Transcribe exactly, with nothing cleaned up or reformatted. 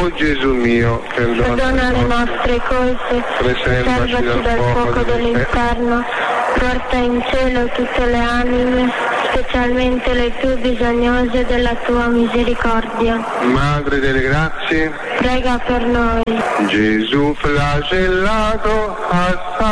O Gesù mio, perdona, perdona le nostre colpe, preservaci dal fuoco dell'inferno, porta in cielo tutte le anime, specialmente le più bisognose della tua misericordia. Madre delle grazie, Prega per noi. Gesù flagellato,